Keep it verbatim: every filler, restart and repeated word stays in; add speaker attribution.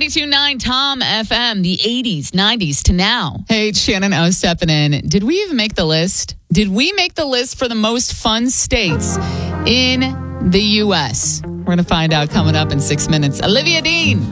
Speaker 1: ninety-two point nine Tom F M, the eighties, nineties to now. Hey, it's Shannon O stepping in. Did we even make the list? Did we make the list for the most fun states in the U S? We're going to find out coming up in six minutes. Olivia Dean.